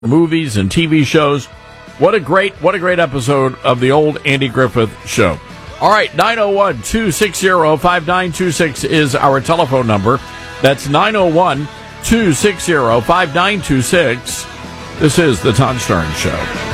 movies and TV shows. What a great episode of the old Andy Griffith Show. All right, 901-260-5926 is our telephone number. That's 901-260-5926. This is the Todd Starnes Show.